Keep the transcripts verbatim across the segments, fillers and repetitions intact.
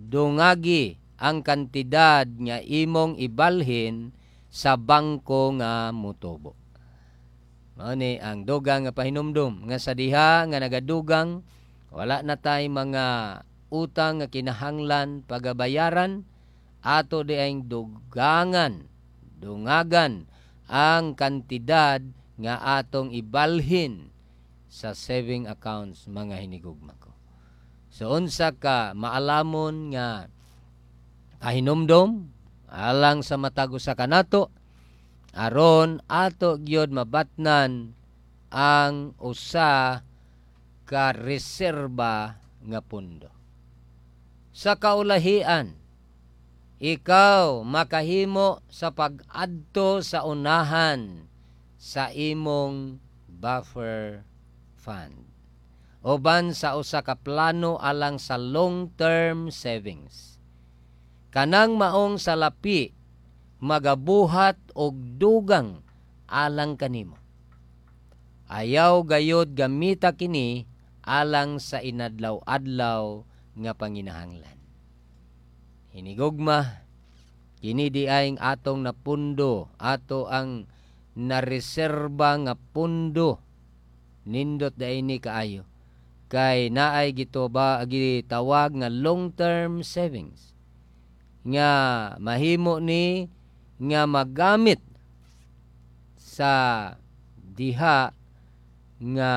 dungagi ang kantidad nga imong ibalhin sa bangko nga mutubo. Mao ni ang dugang nga pahinumdom nga sa diha nga nagadugang wala na tay mga utang nga kinahanglan pagabayaran, ato di ay dugangan, dungagan ang kantidad nga atong ibalhin sa saving accounts, mga hinigugma ko. So unsa ka maalamon nga pahinumdom alang sa matag usa kanato aron ato gyud mabatnan ang usa ka reserba nga pundo. Sa kaulahian, ikaw makahimo sa pag-adto sa unahan sa imong buffer fund uban sa usa ka plano alang sa long-term savings. Kanang maong salapi magabuhat og dugang alang kanimo. Ayaw gayod gamita kini alang sa inadlaw-adlaw nga panginahanglan. Hinigugma, kini di ay atong napundo, ato ang nareserba nga pundo. Nindot daay ni kaayo. Kay naay gitoba gitawag nga long-term savings. Nga mahimo ni nga magamit sa diha nga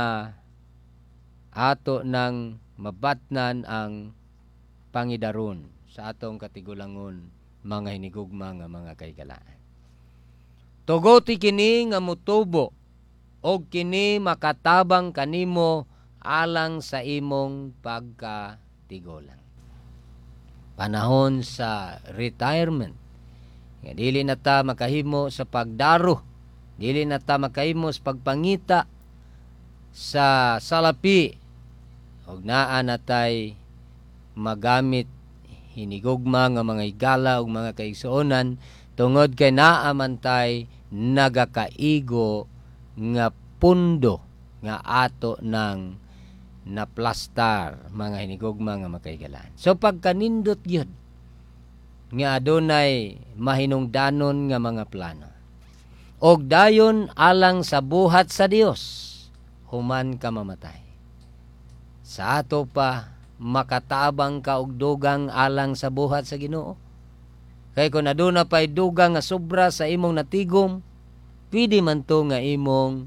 ato nang mabatnan ang pangidaron sa atong katigulangon, mga hinigugma nga mga kaigalaan. Tugoti kini nga mutubo og kini makatabang kanimo alang sa imong pagkatigulang. Panahon sa retirement, nga dili na ta makahimo sa pagdaro, dili na ta makahimo sa pagpangita sa salapi, og naa na tay magamit hinigugma nga mga igala ug mga kaigsuonan tungod kay naa man tay nagakaigo nga pundo nga ato ng naplastar, mga hinigugma nga makaigalan. So pagkanindot gyud nga adunay mahinungdanon nga mga plano og dayon alang sa buhat sa Dios human ka mamatay. Sa ato pa makatabang ka og dugang alang sa buhat sa Ginoo. Kay kung aduna pay dugang nga sobra sa imong natigom, pwede man to nga imong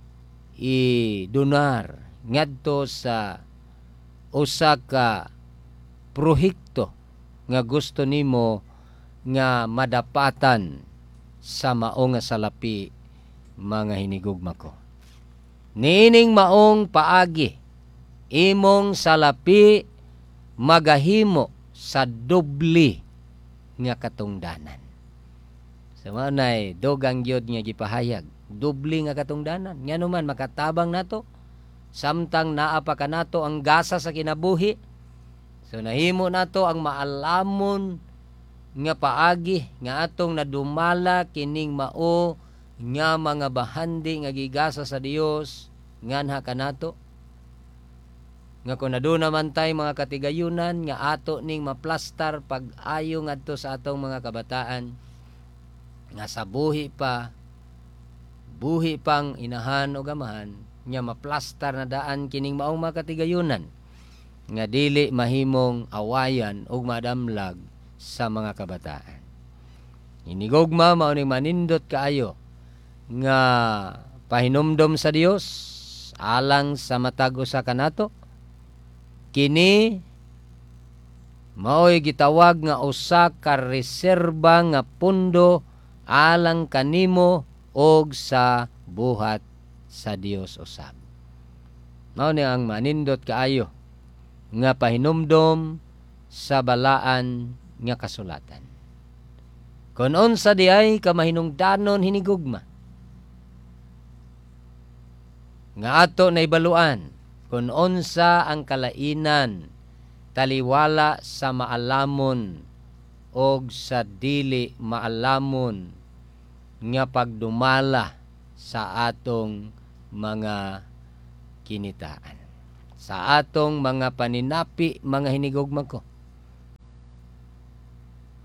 i-donar ngadto sa usa ka prohekto nga gusto nimo nga madapatan sa mao nga salapi, mga hinigugma ko. Nining maong paagi imong salapi magahimo sa dobli nga katungdanan. Sa so, manay dogang gyud nga gipahayag, dobli nga katungdanan. Ngano man makatabang nato samtang naa pa kanato ang gasa sa kinabuhi. So nahimo nato ang maalamon nga paagi nga atong nadumala kining mao nga mga bahandi nga gigasa sa Dios nganha kanato. Nga kung naduna man tay mga katigayunan nga ato ning maplastar pag-ayo ngadto sa atong mga kabataan nga sa buhi pa buhi pang inahan o gamahan nga maplastar na daan kining maong mga katigayunan nga dili mahimong awayan o madamlag sa mga kabataan. Hinigugma mao ning manindot kaayo nga pahinumdom sa Dios alang sa matag usa kanato. Kini mao'y gitawag nga usa ka reserba nga pundo alang kanimo og sa buhat sa Dios usab. Mao ni ang manindot kaayo nga pahinumdom sa balaan nga kasulatan. Kun unsa diay ka mahinungdanon hinigugma nga ato na ibaluan kung unsa ang kalainan taliwala sa maalamon og sa dili maalamon nga pagdumala sa atong mga kinitaan, sa atong mga paninapi, mga hinigugma ko.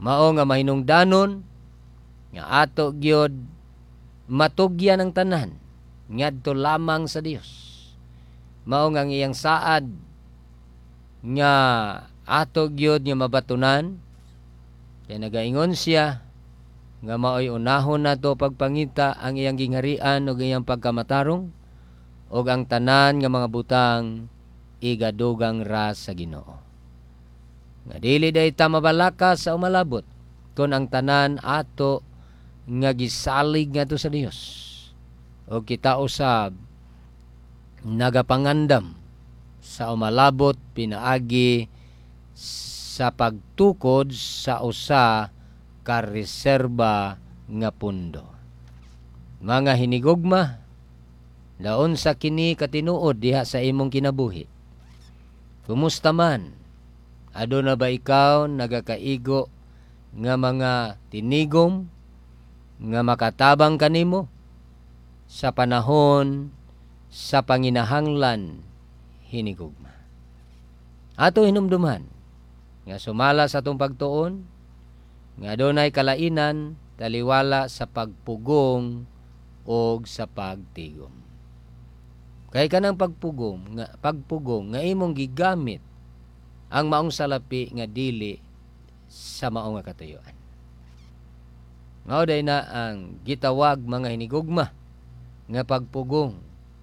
mao nga mahinungdanon nga ato gyud matugyan ang tanan ngadto lamang sa Dios. Mao nga ang iyang saad nga ato gyud nga mabatunan, kay nagaingon siya nga mao'y unahon nato pagpangita ang iyang gingharian ug iyang pagkamatarong ug ang tanan nga mga butang igadugang ra sa Ginoo. Nga dili dayta mabalaka sa umalabot kun ang tanan ato nga gisalig ngadto sa Dios ug kita usab nagapangandam sa umalabot pinaagi sa pagtukod sa usa ka reserba nga pundo. Mga hinigugma, laon sa kini katinuod diha sa imong kinabuhi. Kumusta man? Aduna ba ikaw nagakaigo nga mga tinigom nga makatabang kanimo sa panahon sa panginahanglan hinigugma? Ato hinumduman nga sumala sa atong pagtuon nga adunay kalainan taliwala sa pagpugong o sa pagtigom. Kay kanang pagpugong nga pagpugong nga imong gigamit ang maong salapi nga dili sa maong nga katuyuan. Mao day na ang gitawag mga hinigugma nga pagpugong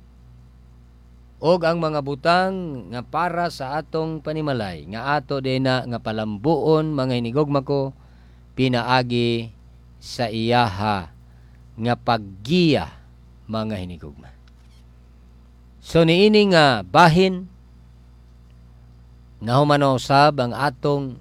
og ang mga butang nga para sa atong panimalay nga ato day na nga palambuon mga hinigugma ko pinaagi sa iyaha nga paggiya mga hinigugma. So niini nga bahin nahuman usab ang atong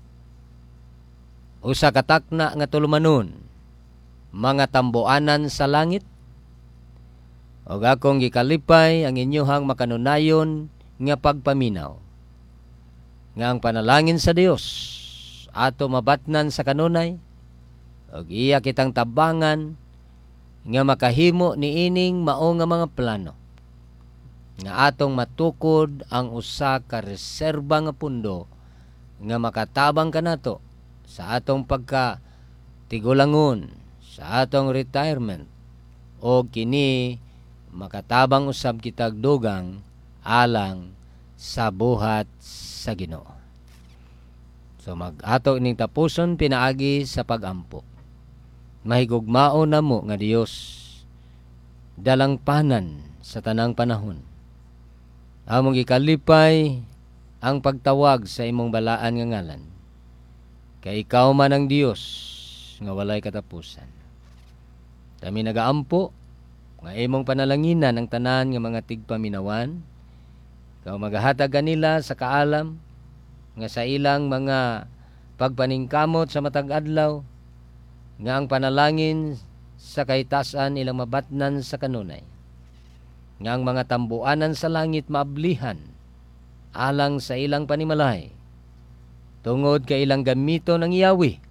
usa ka takna nga tulumanon mga tambuanan sa langit ug akong gikalipay ang inyohang makanunayon nga pagpaminaw nga ang panalangin sa Dios ato mabatnan sa kanunay ug iya kitang tabangan nga makahimo niining mao nga mga plano nga atong matukod ang usa ka reserba nga pundo nga makatabang kanato sa atong pagka tigulangon, sa atong retirement o kini makatabang usab kitag dugang alang sa buhat sa Ginoo. So mag-ato ning tapuson pinaagi sa pagampo. Mahigugmao namo nga Dios dalang panan sa tanang panahon. Among gikalipay ang pagtawag sa imong balaan nga ngalan. Kay ikaw man ang Dios nga walay katapusan. Kami nagaampo nga imong panalanginan ang tanan nga mga tigpaminawan. Ikaw magahatag kanila sa kaalam nga sa ilang mga pagpaningkamot sa matag adlaw nga ang panalangin sa kahitasan ilang mabatnan sa kanunay. Nga ang mga tambuanan sa langit maablihan alang sa ilang panimalay tungod kay ilang gamito ng Yahweh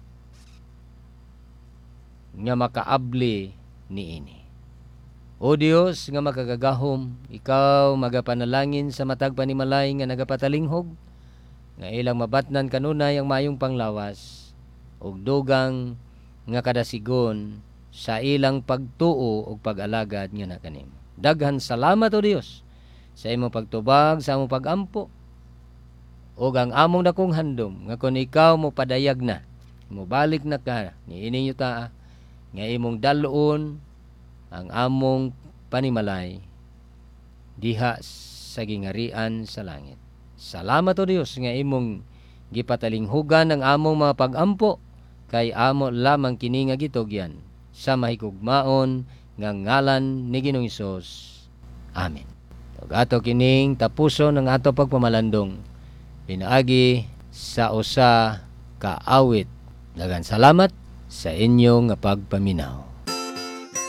nga makaabli niini. O Dios nga makagagahom, ikaw magapanalangin sa matag panimalay nga nagapatalinghog nga ilang mabatnan kanunay ang mayong panglawas ug dugang nga kadasigon sa ilang pagtuo ug pag-alagad nga nakanimo. Daghan salamat o Dios sa imong pagtubag, sa imong pagampo ug ang among dakong handom nga kun ikaw mo padayag na, mo balik na ka niini yuta nga imong dalon ang among panimalay diha sa gingarian sa langit. Salamat o Dios nga imong gipatalinghugan ang among mga pagampo kay amo lamang kini nga gitugyan sa mahigugmaon nga ngalan ni Ginoong Hesus. Amen. Ug ato kining tapuson ang ato pagpamalandong pinaagi sa usa ka awit. Daghang salamat sa inyo nga pagpaminaw.